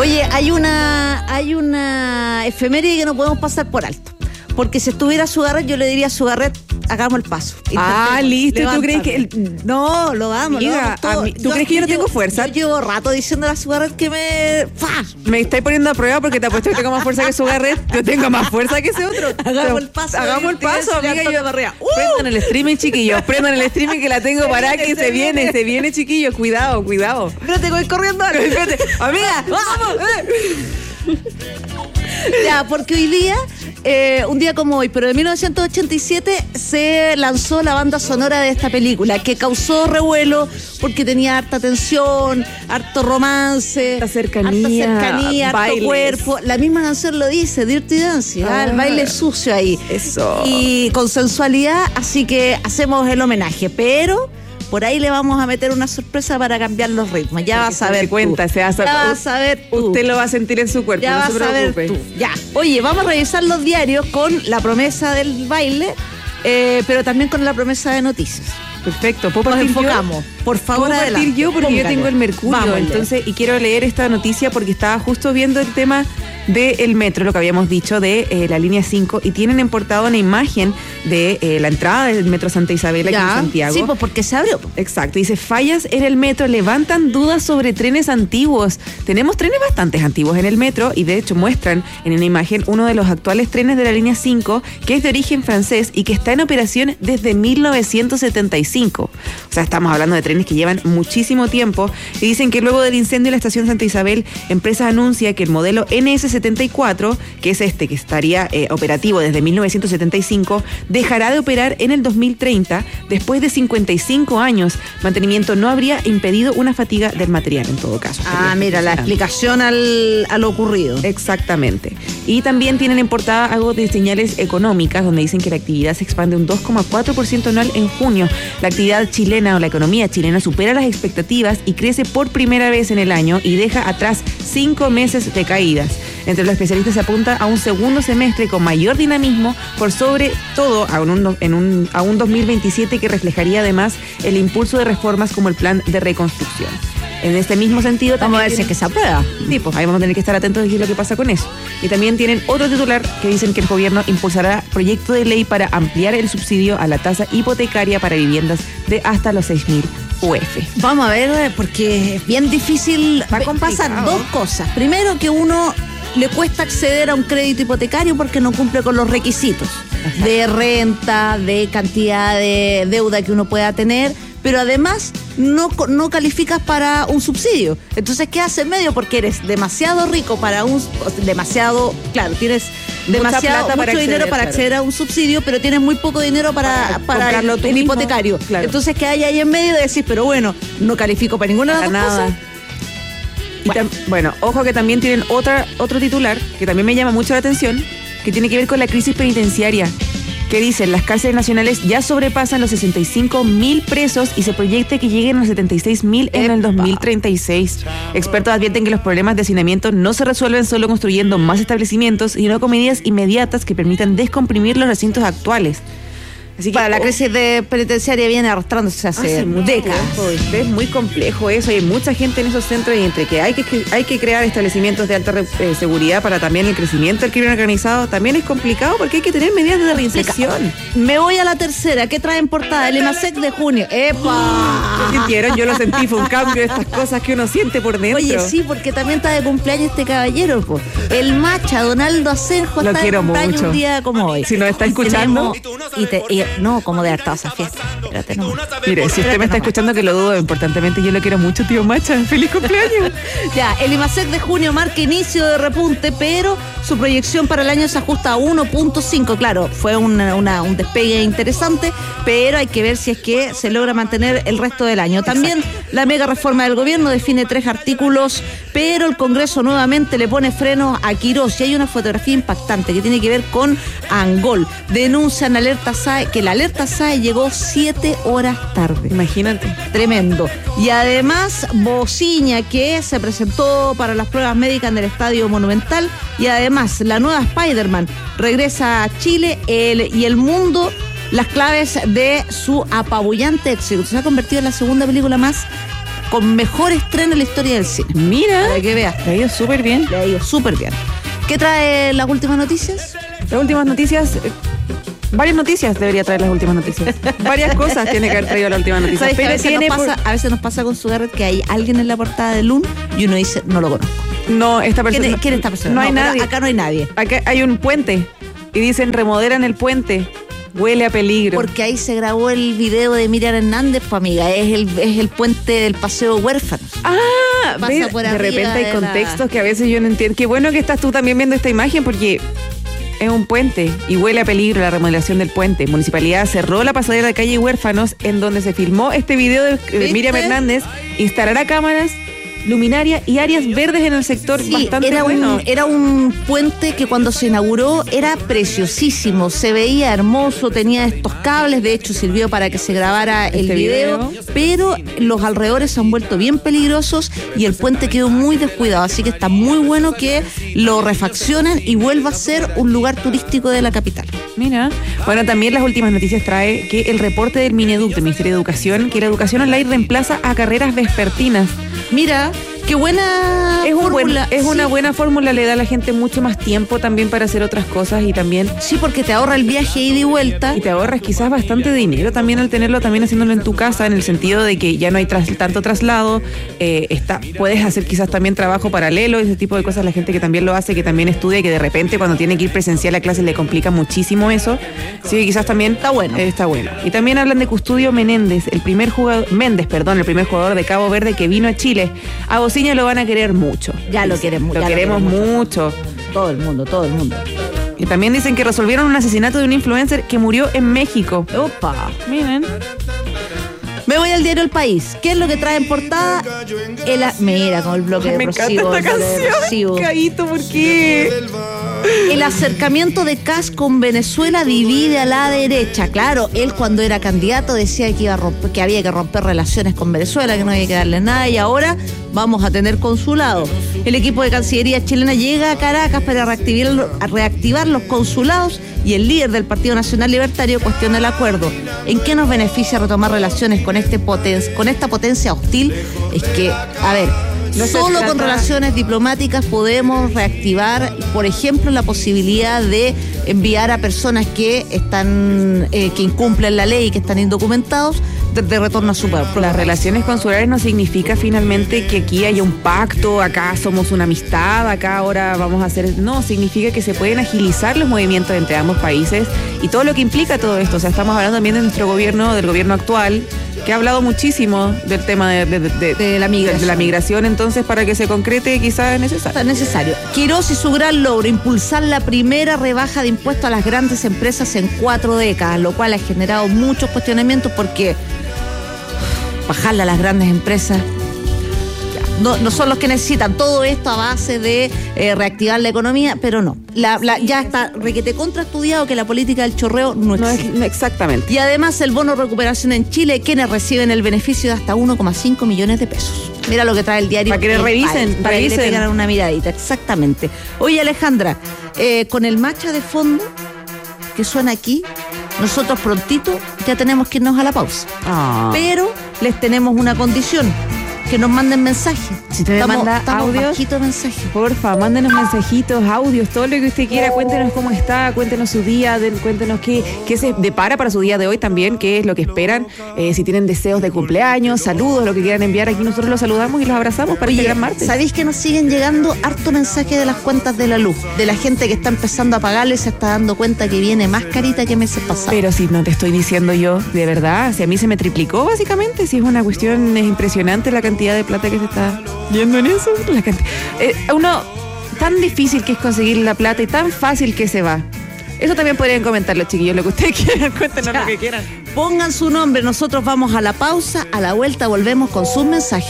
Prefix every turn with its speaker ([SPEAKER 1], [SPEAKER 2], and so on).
[SPEAKER 1] Oye, hay una efeméride que no podemos pasar por alto. Porque si estuviera Sugarret, yo le diría a Sugarret, hagamos el paso.
[SPEAKER 2] Listo.
[SPEAKER 1] Levántate.
[SPEAKER 2] ¿Tú crees que...?
[SPEAKER 1] No, lo damos.
[SPEAKER 2] Amiga, ¿tú crees que yo no tengo fuerza?
[SPEAKER 1] Yo llevo rato diciéndole a Sugarret que me...
[SPEAKER 2] Me estáis poniendo a prueba porque te apuesto que tengo más fuerza que Sugarret. Yo tengo más fuerza que ese otro.
[SPEAKER 1] Hagamos el paso.
[SPEAKER 2] Hagamos el paso, amiga.
[SPEAKER 1] Prendan
[SPEAKER 2] el streaming, chiquillos. Prendan el streaming que la tengo para que se viene, chiquillos. Cuidado.
[SPEAKER 1] Espérate, voy corriendo.
[SPEAKER 2] Espérate. Amiga, vamos.
[SPEAKER 1] Ya, porque hoy día, un día como hoy, pero en 1987 se lanzó la banda sonora de esta película, que causó revuelo porque tenía harta tensión, harto romance,
[SPEAKER 2] harta cercanía,
[SPEAKER 1] harto cuerpo. La misma canción lo dice, Dirty Dancing, el baile sucio ahí.
[SPEAKER 2] Eso.
[SPEAKER 1] Y con sensualidad, así que hacemos el homenaje, pero... Por ahí le vamos a meter una sorpresa para cambiar los ritmos. Ya vas a ver tú. Ya vas a ver tú.
[SPEAKER 2] Usted lo va a sentir en su cuerpo,
[SPEAKER 1] ya
[SPEAKER 2] no se preocupe.
[SPEAKER 1] Ver tú. Ya. Oye, vamos a revisar los diarios con la promesa del baile, pero también con la promesa de noticias.
[SPEAKER 2] Perfecto.
[SPEAKER 1] Nos enfocamos. Por favor,
[SPEAKER 2] ¿puedo partir yo? Porque yo tengo el Mercurio. Entonces, y quiero leer esta noticia porque estaba justo viendo el tema del metro, lo que habíamos dicho, de la línea 5, y tienen en portada una imagen de la entrada del metro Santa Isabel aquí en Santiago.
[SPEAKER 1] Sí, pues porque se abrió.
[SPEAKER 2] Exacto, dice, fallas en el metro levantan dudas sobre trenes antiguos. Tenemos trenes bastante antiguos en el metro y de hecho muestran en una imagen uno de los actuales trenes de la línea 5, que es de origen francés y que está en operación desde 1975. O sea, estamos hablando de trenes que llevan muchísimo tiempo, y dicen que luego del incendio en la estación Santa Isabel, empresa anuncia que el modelo NS74, que es que estaría operativo desde 1975, dejará de operar en el 2030 después de 55 años. Mantenimiento no habría impedido una fatiga del material en todo caso.
[SPEAKER 1] Mira, la explicación a lo ocurrido.
[SPEAKER 2] Exactamente. Y también tienen en portada algo de señales económicas, donde dicen que la actividad se expande un 2,4% anual en junio. La actividad chilena o la economía chilena supera las expectativas y crece por primera vez en el año y deja atrás 5 meses de caídas. Entre los especialistas se apunta a un segundo semestre con mayor dinamismo, por sobre todo a un 2027 que reflejaría además el impulso de reformas como el plan de reconstrucción. En este mismo sentido,
[SPEAKER 1] vamos a ver si es que se aprueba.
[SPEAKER 2] Sí, pues ahí vamos a tener que estar atentos de qué es lo que pasa con eso. Y también tienen otro titular que dicen que el gobierno impulsará proyecto de ley para ampliar el subsidio a la tasa hipotecaria para viviendas de hasta los 6.000 UF.
[SPEAKER 1] Vamos a ver, porque es bien difícil. Pasan dos cosas. Primero, que uno le cuesta acceder a un crédito hipotecario porque no cumple con los requisitos de renta, de cantidad de deuda que uno pueda tener, pero además no calificas para un subsidio. Entonces quedas en medio porque eres demasiado rico para tienes mucho dinero para acceder a un subsidio, pero tienes muy poco dinero para el hipotecario. Claro. Entonces quedas ahí en medio y decís, pero bueno, no califico para ninguna de las dos cosas.
[SPEAKER 2] Bueno, ojo que también tienen otro titular que también me llama mucho la atención, que tiene que ver con la crisis penitenciaria, que dicen, las cárceles nacionales ya sobrepasan los 65.000 presos y se proyecta que lleguen a los 76.000 en el 2036. Expertos advierten que los problemas de hacinamiento no se resuelven solo construyendo más establecimientos, sino con medidas inmediatas que permitan descomprimir los recintos actuales. Así que, la crisis penitenciaria viene arrastrándose hace décadas. Es muy complejo eso, hay mucha gente en esos centros, y entre que hay que crear establecimientos de alta seguridad para también el crecimiento del crimen organizado, también es complicado porque hay que tener medidas de reinserción.
[SPEAKER 1] Me voy a la tercera. ¿Qué trae en portada? El IMASEC de junio. ¡Epa!
[SPEAKER 2] ¿Qué sintieron? Yo lo sentí, fue un cambio de estas cosas que uno siente por dentro.
[SPEAKER 1] Oye, sí, porque también está de cumpleaños este caballero, po. El Macha, Donaldo Asenjo,
[SPEAKER 2] lo
[SPEAKER 1] está
[SPEAKER 2] quiero
[SPEAKER 1] de cumpleaños
[SPEAKER 2] mucho.
[SPEAKER 1] Un día como hoy.
[SPEAKER 2] Si nos está escuchando.
[SPEAKER 1] No, como de harta esa fiesta. Espérate, no.
[SPEAKER 2] Mire, si usted me está escuchando, que lo dudo, importantemente, yo lo quiero mucho, tío Macha. ¡Feliz cumpleaños!
[SPEAKER 1] Ya, el IMASEC de junio marca inicio de repunte, pero su proyección para el año se ajusta a 1.5. Claro, fue un despegue interesante, pero hay que ver si es que se logra mantener el resto del año. También la mega reforma del gobierno define 3 artículos, pero el Congreso nuevamente le pone freno a Quirós. Y hay una fotografía impactante que tiene que ver con Angol. Denuncian que la alerta SAE llegó 7 horas tarde.
[SPEAKER 2] Imagínate.
[SPEAKER 1] Tremendo. Y además, Bociña, que se presentó para las pruebas médicas en el Estadio Monumental. Y además, la nueva Spider-Man regresa a Chile y el mundo, las claves de su apabullante éxito. Se ha convertido en la segunda película más con mejor estreno en la historia del cine.
[SPEAKER 2] Mira,
[SPEAKER 1] Para que veas.
[SPEAKER 2] le ha ido súper bien.
[SPEAKER 1] Le ha ido súper bien. ¿Qué trae las últimas noticias?
[SPEAKER 2] Las últimas noticias, varias noticias debería traer las últimas noticias. Varias cosas tiene que haber traído la última noticia.
[SPEAKER 1] ¿Sabes que
[SPEAKER 2] Pero
[SPEAKER 1] a veces nos pasa con Sugarret que hay alguien en la portada de Loon y uno dice, no lo conozco.
[SPEAKER 2] No, esta persona.
[SPEAKER 1] ¿Quién es esta persona?
[SPEAKER 2] No hay
[SPEAKER 1] pero
[SPEAKER 2] nadie.
[SPEAKER 1] Acá no hay nadie.
[SPEAKER 2] Acá hay un puente y dicen remodelan el puente. Huele a peligro.
[SPEAKER 1] Porque ahí se grabó el video de Miriam Hernández, pues amiga, es el puente del Paseo Huérfanos.
[SPEAKER 2] Ah,
[SPEAKER 1] Pasa por
[SPEAKER 2] de
[SPEAKER 1] arriba
[SPEAKER 2] repente hay
[SPEAKER 1] de
[SPEAKER 2] contextos que a veces yo no entiendo. Qué bueno que estás tú también viendo esta imagen porque es un puente y huele a peligro la remodelación del puente. Municipalidad cerró la pasarela de calle Huérfanos en donde se filmó este video de Miriam Hernández. Instalará cámaras, luminaria y áreas verdes en el sector.
[SPEAKER 1] Sí,
[SPEAKER 2] bastante
[SPEAKER 1] era
[SPEAKER 2] bueno.
[SPEAKER 1] era un puente que cuando se inauguró era preciosísimo, se veía hermoso, tenía estos cables, de hecho sirvió para que se grabara el video, pero los alrededores se han vuelto bien peligrosos y el puente quedó muy descuidado, así que está muy bueno que lo refaccionen y vuelva a ser un lugar turístico de la capital.
[SPEAKER 2] Mira, bueno, también las últimas noticias trae que el reporte del Mineduc, del Ministerio de Educación, que la educación online reemplaza a carreras vespertinas.
[SPEAKER 1] Mira, qué buena fórmula.
[SPEAKER 2] Es una buena fórmula, le da a la gente mucho más tiempo también para hacer otras cosas y también...
[SPEAKER 1] Sí, porque te ahorra el viaje ida y vuelta.
[SPEAKER 2] Y te ahorras quizás bastante dinero también al tenerlo, también haciéndolo en tu casa, en el sentido de que ya no hay tanto traslado, puedes hacer quizás también trabajo paralelo, ese tipo de cosas, la gente que también lo hace, que también estudia, que de repente cuando tiene que ir presencial a clases le complica muchísimo eso. Sí, quizás también
[SPEAKER 1] está bueno.
[SPEAKER 2] Está bueno. Y también hablan de Custodio Menéndez, el primer jugador de Cabo Verde que vino a Chile. A Bociña lo van a querer mucho.
[SPEAKER 1] Ya lo quieren mucho.
[SPEAKER 2] Lo queremos mucho.
[SPEAKER 1] Todo el mundo.
[SPEAKER 2] Y también dicen que resolvieron un asesinato de un influencer que murió en México.
[SPEAKER 1] Opa.
[SPEAKER 2] Miren.
[SPEAKER 1] Me voy al diario El País. ¿Qué es lo que trae en portada? Mira, con el bloque
[SPEAKER 2] Me
[SPEAKER 1] depresivo.
[SPEAKER 2] encanta esta canción. Caíto, ¿por qué?
[SPEAKER 1] El acercamiento de Kast con Venezuela divide a la derecha. Claro, él cuando era candidato decía que había que romper relaciones con Venezuela, que no había que darle nada, y ahora vamos a tener consulado. El equipo de Cancillería chilena llega a Caracas para reactivar los consulados y el líder del Partido Nacional Libertario cuestiona el acuerdo. ¿En qué nos beneficia retomar relaciones con esta potencia hostil? Es que, a ver, solo con relaciones diplomáticas podemos reactivar, por ejemplo, la posibilidad de enviar a personas que incumplen la ley y que están indocumentados de retorno a su pueblo.
[SPEAKER 2] Las relaciones consulares no significa finalmente que aquí haya un pacto, acá somos una amistad, acá ahora vamos a hacer... No, significa que se pueden agilizar los movimientos entre ambos países y todo lo que implica todo esto. O sea, estamos hablando también de nuestro gobierno, del gobierno actual, que ha hablado muchísimo del tema de la migración, entonces para que se concrete quizás es necesario.
[SPEAKER 1] Es necesario. Quirós y su gran logro, impulsar la primera rebaja de impuestos a las grandes empresas en 4 décadas, lo cual ha generado muchos cuestionamientos porque bajarle a las grandes empresas no son los que necesitan todo esto a base de reactivar la economía, pero no. Ya está requete contraestudiado que la política del chorreo no existe.
[SPEAKER 2] Exactamente.
[SPEAKER 1] Y además el bono recuperación en Chile, quienes reciben el beneficio de hasta 1,5 millones de pesos. Mira lo que trae el diario.
[SPEAKER 2] Para que le revisen.
[SPEAKER 1] Para que le pegan una miradita, exactamente. Oye, Alejandra, con el matcha de fondo que suena aquí, nosotros prontito ya tenemos que irnos a la pausa. Pero les tenemos una condición. Que nos manden mensajes.
[SPEAKER 2] Si usted me manda audios, porfa, mándenos mensajitos, audios, todo lo que usted quiera. Cuéntenos cómo está, cuéntenos su día, cuéntenos qué se depara para su día de hoy también, qué es lo que esperan. Si tienen deseos de cumpleaños, saludos, lo que quieran enviar, aquí nosotros los saludamos y los abrazamos para este gran martes.
[SPEAKER 1] ¿Sabéis que nos siguen llegando harto mensaje de las cuentas de la luz? De la gente que está empezando a pagarle y se está dando cuenta que viene más carita que meses pasados.
[SPEAKER 2] Pero si no te estoy diciendo yo, de verdad, si a mí se me triplicó básicamente, si es una cuestión, es impresionante la cantidad de plata que se está yendo en eso. Uno, tan difícil que es conseguir la plata y tan fácil que se va. Eso también podrían comentar los chiquillos, lo que ustedes quieran, cuéntenos lo que quieran.
[SPEAKER 1] Pongan su nombre, nosotros vamos a la pausa, a la vuelta volvemos con sus mensajes.